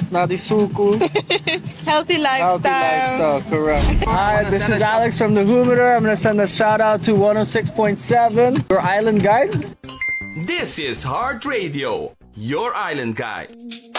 Nadisuku. Healthy lifestyle. Healthy lifestyle, correct. Hi, this is Alex from the Humidor. I'm gonna send a shout out to 106.7, your island guide. This is Heart Radio, your island guide.